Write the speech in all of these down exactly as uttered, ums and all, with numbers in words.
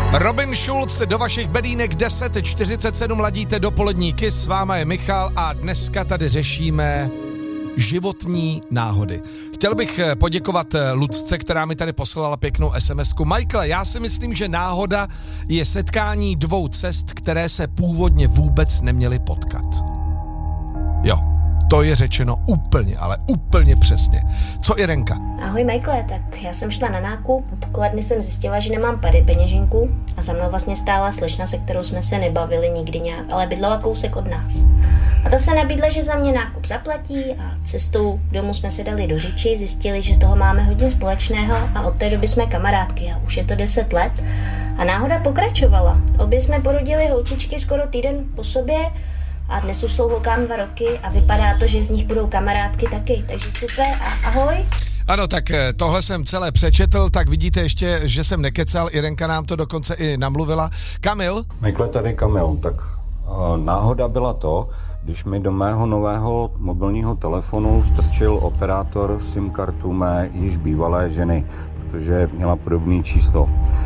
Robin Schulz do vašich bedínek deset čtyřicet sedm ladíte dopolední Kiss, s váma je Michal a dneska tady řešíme životní náhody. Chtěl bych poděkovat Lucce, která mi tady poslala pěknou SMSku. Michael, já si myslím, že náhoda je setkání dvou cest, které se původně vůbec neměly potkat. Jo, to je řečeno úplně, ale úplně přesně. Co Irenka? Ahoj Michael, tak já jsem šla na nákup, u pokladny jsem zjistila, že nemám pady peněženku a za mnou vlastně stála slečna, se kterou jsme se nebavili nikdy nějak, ale bydlela kousek od nás. A ta se nabídla, že za mě nákup zaplatí a cestou domů jsme se dali do řeči, zjistili, že toho máme hodně společného a od té doby jsme kamarádky a už je to deset let a náhoda pokračovala. Obě jsme porodili holčičky skoro týden po sobě a dnes už jsou holkám dva roky a vypadá to, že z nich budou kamarádky taky, takže super a ahoj. Ano, tak tohle jsem celé přečetl, tak vidíte ještě, že jsem nekecal, Irenka nám to dokonce i namluvila. Kamil? Michael, tady Kamil, tak uh, náhoda byla to, když mi do mého nového mobilního telefonu strčil operátor SIM kartu mé již bývalé ženy, protože měla podobné číslo.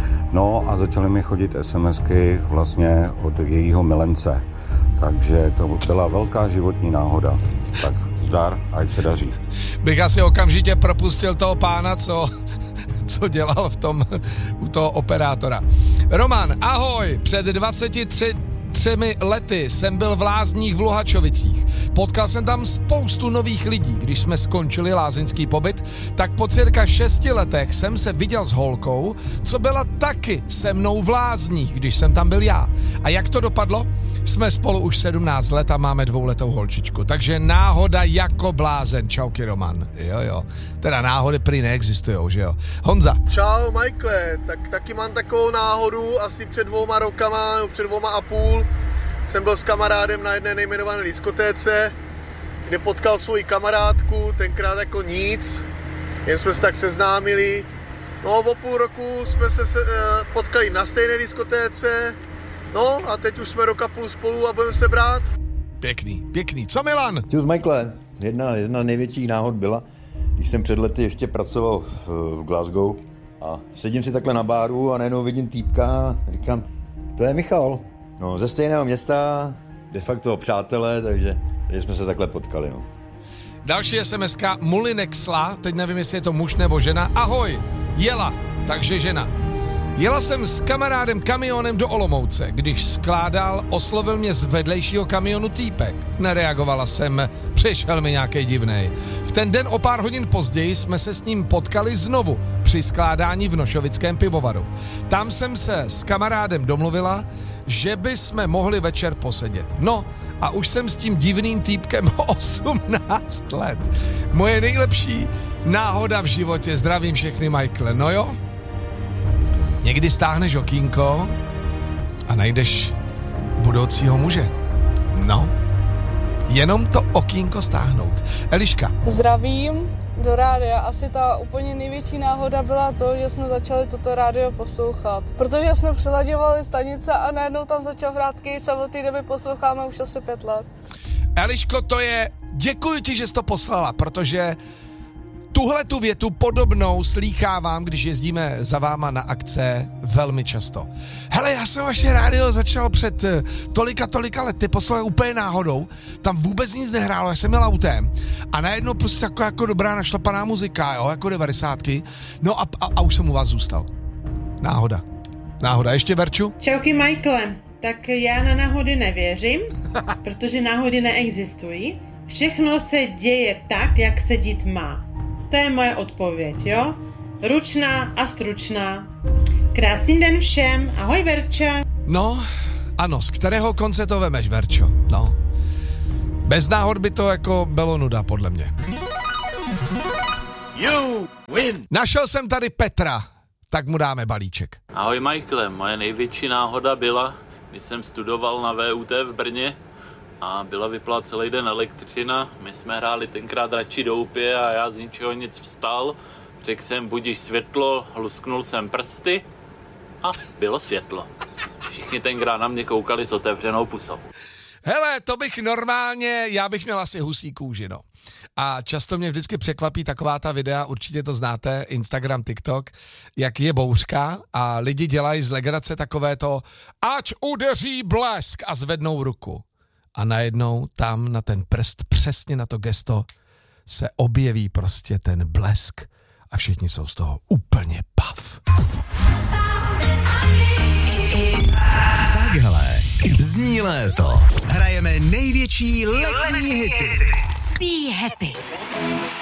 No a začaly mi chodit SMSky vlastně od jejího milence. Takže to byla velká životní náhoda. Tak zdar, ať se daří. Bych asi okamžitě propustil toho pána, co, co dělal v tom, u toho operátora. Roman, ahoj, před dvaceti třemi lety jsem byl v Lázních v Luhačovicích. Potkal jsem tam spoustu nových lidí. Když jsme skončili lázeňský pobyt, tak po cirka šesti letech jsem se viděl s holkou, co byla taky se mnou v Lázních, když jsem tam byl já. A jak to dopadlo? Jsme spolu už sedmnáct let a máme dvouletou holčičku. Takže náhoda jako blázen. Čauky, Roman. Jo, jo. Teda náhody prý neexistujou, že jo. Honza. Čau, Michael. Tak taky mám takovou náhodu. Asi před dvouma rokama, před dvouma a půl jsem byl s kamarádem na jedné nejmenované diskotéce, kde potkal svoji kamarádku, tenkrát jako nic. Jen jsme se tak seznámili. No, o půl roku jsme se, se potkali na stejné diskotéce. No a teď už jsme roka půl spolu a budeme se brát. Pěkný, pěkný. Co Milan? Čus Michael, jedna, jedna největší náhod byla, když jsem před lety ještě pracoval v, v Glasgow a sedím si takhle na báru a najednou vidím týpka a říkám, to je Michal. No, ze stejného města, de facto přátelé, takže, takže jsme se takhle potkali. No. Další SMSka Mulinexla, teď nevím, jestli je to muž nebo žena. Ahoj, jela, takže žena. Jela jsem s kamarádem kamionem do Olomouce. Když skládal, oslovil mě z vedlejšího kamionu týpek. Nereagovala jsem, přišel mi nějaký divnej. V ten den o pár hodin později jsme se s ním potkali znovu při skládání v Nošovickém pivovaru. Tam jsem se s kamarádem domluvila, že by jsme mohli večer posedět. No a už jsem s tím divným týpkem osmnáct let. Moje nejlepší náhoda v životě. Zdravím všechny, Michael. No jo? Někdy stáhneš okýnko a najdeš budoucího muže. No, jenom to okýnko stáhnout. Eliška. Zdravím do rádia. Asi ta úplně největší náhoda byla to, že jsme začali toto rádio poslouchat. Protože jsme přelaďovali stanice a najednou tam začal hrát Kiss a od té doby posloucháme už asi pět let. Eliško, to je... Děkuji ti, že jsi to poslala, protože... Tuhle tu větu podobnou slýchávám, když jezdíme za váma na akce velmi často. Hele, já jsem vaše rádio začal před tolika, tolika lety, poslouchal úplně náhodou, tam vůbec nic nehrálo, já jsem měl autem a najednou prostě jako, jako dobrá našlapaná muzika, jo, jako devadesátky, no a, a, a už jsem u vás zůstal. Náhoda. Náhoda. Ještě Verču? Čauky Michael, tak já na náhody nevěřím, protože náhody neexistují. Všechno se děje tak, jak se dít má. To je moje odpověď, jo? Ručná a stručná. Krásný den všem. Ahoj, Verča. No, ano, z kterého konce to vemeš, Verčo? No. Bez náhod by to jako bylo nuda, podle mě. You win. Našel jsem tady Petra, tak mu dáme balíček. Ahoj, Michael. Moje největší náhoda byla, když jsem studoval na V U T v Brně, a byla vypla celý den elektřina, my jsme hráli tenkrát radši doupě a já z ničeho nic vstal, řekl jsem budíš světlo, lusknul jsem prsty a bylo světlo. Všichni tenkrát na mě koukali s otevřenou pusou. Hele, to bych normálně, já bych měl asi husí kůži, no. a často mě vždycky překvapí taková ta videa, určitě to znáte, Instagram, TikTok, jak je bouřka a lidi dělají z legrace takové to, ať udeří blesk a zvednou ruku. A najednou tam na ten prst, přesně na to gesto, se objeví prostě ten blesk a všichni jsou z toho úplně pav. Takhle zní léto. Hrajeme největší letní hity. Be happy.